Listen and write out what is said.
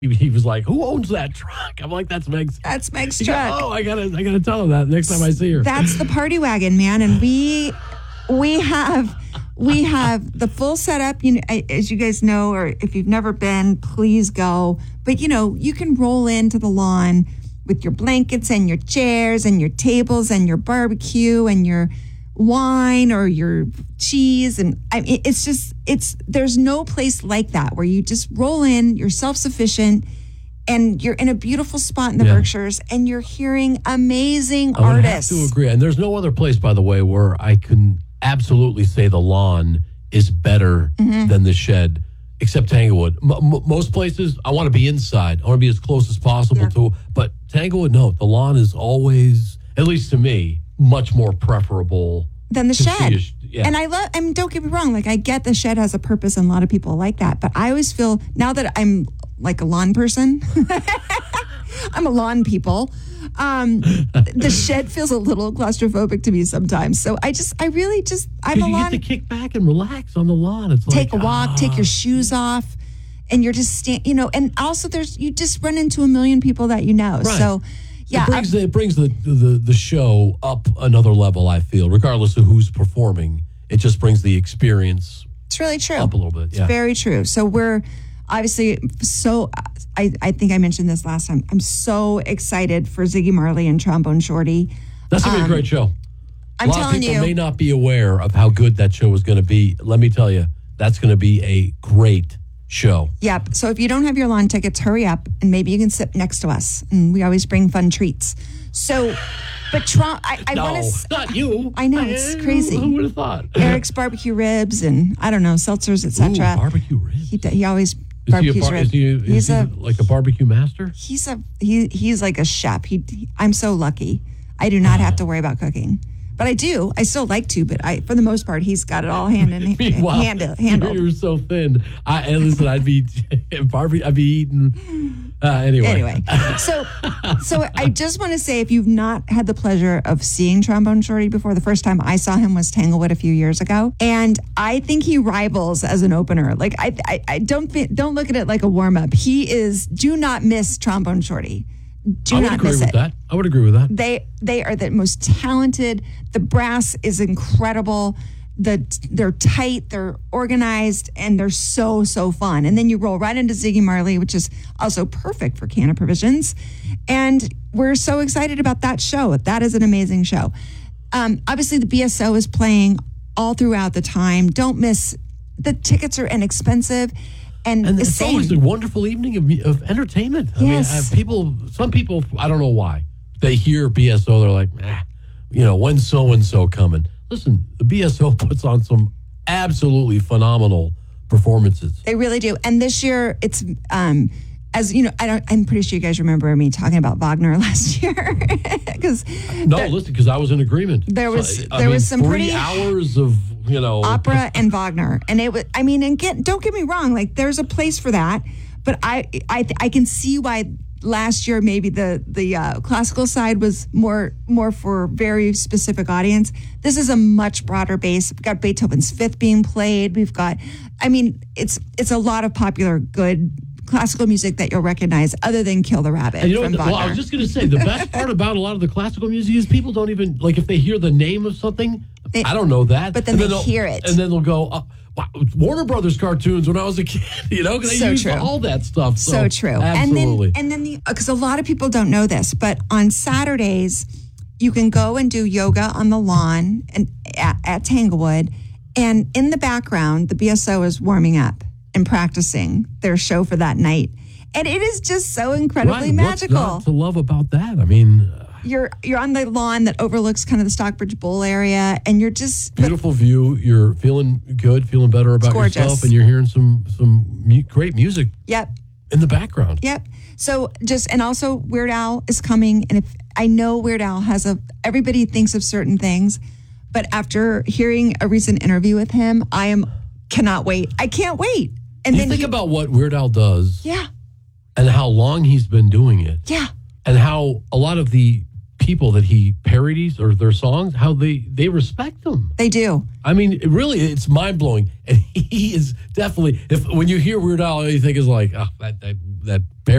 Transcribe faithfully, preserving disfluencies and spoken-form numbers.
he, he was like, "Who owns that truck?" I'm like, "That's Meg's." That's Meg's He truck. Goes, oh, I gotta, I gotta tell her that next time I see her. That's the party wagon, man, and we we have we have the full setup. You know, as you guys know, or if you've never been, please go. But you know, you can roll into the lawn with your blankets and your chairs and your tables and your barbecue and your wine or your cheese, and I mean, it's just it's there's no place like that where you just roll in, you're self-sufficient, and you're in a beautiful spot in the yeah. Berkshires, and you're hearing amazing I would artists. have to agree, and there's no other place, by the way, where I can absolutely say the lawn is better mm-hmm. than the shed, except Tanglewood. M- m- most places, I want to be inside. I want to be as close as possible yeah. to, but Tanglewood, no, the lawn is always, at least to me, much more preferable than the shed. Sh- yeah. And I love, I mean, don't get me wrong, like I get the shed has a purpose and a lot of people like that, but I always feel, now that I'm like a lawn person, I'm a lawn people, um, the shed feels a little claustrophobic to me sometimes. So I just, I really just, I'm a you lawn. You get to kick back and relax on the lawn. It's take like, a walk, ah. take your shoes off, and you're just, stand, you know, and also there's, you just run into a million people that you know. Right. So yeah. It brings, the, it brings the, the, the show up another level, I feel, regardless of who's performing. It just brings the experience It's really true. up a little bit. Yeah. It's very true. So we're obviously so, I, I think I mentioned this last time. I'm so excited for Ziggy Marley and Trombone Shorty. That's going to be Um, a great show. I'm a lot telling of people you. may not be aware of how good that show is going to be. Let me tell you, that's going to be a great show. Yep. So if you don't have your lawn tickets, hurry up and maybe you can sit next to us. And we always bring fun treats. So, but Trump, I, I no, want to. not you. I know, it's I, crazy. Who would have thought? Eric's barbecue ribs and I don't know, seltzers, et cetera. Barbecue ribs. He, he always Is he, a barbecues bar- ribs. is he, is he's he a like a barbecue master? he's a he he's like a chef. He, he I'm so lucky. I do not have to worry about cooking. But I do. I still like to, but I, for the most part, he's got it all hand in Meanwhile, hand, handled. You're so thin. I and listen. I'd be Barbie. I'd be eating. Uh, anyway. Anyway, so so I just want to say, if you've not had the pleasure of seeing Trombone Shorty before, the first time I saw him was Tanglewood a few years ago, and I think he rivals as an opener. Like I, I, I don't think, don't look at it like a warm up. He is. Do not miss Trombone Shorty. Do I would not agree miss with it. that. I would agree with that. They they are the most talented. The brass is incredible. The they're tight, they're organized, and they're so so fun. And then you roll right into Ziggy Marley, which is also perfect for Canna Provisions. And we're so excited about that show. That is an amazing show. Um, obviously, the B S O is playing all throughout the time. Don't miss. The tickets are inexpensive. And, And the it's same. always a wonderful evening of, of entertainment. I Yes. mean, uh, people, some people, I don't know why, they hear B S O, they're like, eh, you know, when's so-and-so coming? Listen, the B S O puts on some absolutely phenomenal performances. They really do. And this year, it's um, as you know, I don't. I'm pretty sure you guys remember me talking about Wagner last year because No, listen, because I was in agreement. There was So, I there mean, was some three pretty hours of you know opera and Wagner, and it was. I mean, and get don't get me wrong, like there's a place for that, but I I I can see why last year maybe the the uh, classical side was more more for very specific audience. This is a much broader base. We've got Beethoven's Fifth being played. We've got, I mean, it's it's a lot of popular good classical music that you'll recognize other than Kill the Rabbit And you know, from what, Wagner. well, I was just going to say, the best part about a lot of the classical music is people don't even, like if they hear the name of something, They- I don't know that. but then and they they'll- hear it. And then they'll go, oh, wow, Warner Brothers cartoons when I was a kid, you know, because they So used true. all that stuff. So, So true. Absolutely. And then, and then the, because a lot of people don't know this, but on Saturdays, you can go and do yoga on the lawn and at, at Tanglewood. And in the background, the B S O is warming up and practicing their show for that night. And it is just so incredibly right, magical. What's not to love about that? I mean, uh, You're you're on the lawn that overlooks kind of the Stockbridge Bowl area, and you're just beautiful view. You're feeling good, feeling better about gorgeous. yourself, and you're hearing some some mu- great music Yep. in the background. Yep. So just, and also Weird Al is coming. And if I know Weird Al has a, everybody thinks of certain things, but after hearing a recent interview with him, I am, cannot wait. I can't wait. And you then think he- about what Weird Al does yeah, and how long he's been doing it. yeah. And how a lot of the people that he parodies or their songs, how they, they respect them. They do. I mean, it really, it's mind-blowing. And he is definitely, if when you hear Weird Al, all you think is like, oh, that, that, that